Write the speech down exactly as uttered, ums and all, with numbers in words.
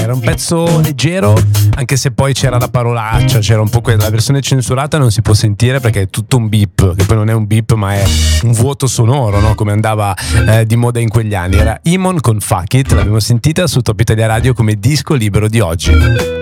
era un pezzo leggero, anche se poi c'era la parolaccia, c'era un po' quella, la versione censurata non si può sentire perché è tutto un beep, che poi non è un beep ma è un vuoto sonoro, no? Come andava eh, di moda in quegli anni. Era Imon con Fuck It, l'abbiamo sentita su Top Italia Radio come disco libero di oggi.